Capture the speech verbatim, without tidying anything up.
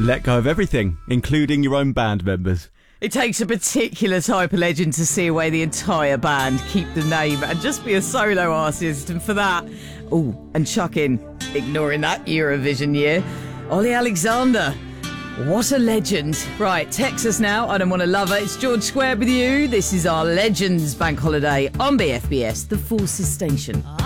Let go of everything, including your own band members. It takes a particular type of legend to see away the entire band, keep the name, and just be a solo artist. And for that, oh, and chuck in, ignoring that Eurovision year, Ollie Alexander. What a legend. Right, text us now. I don't want to love her. It's George Square with you. This is our Legends Bank Holiday on B F B S, the Forces Station.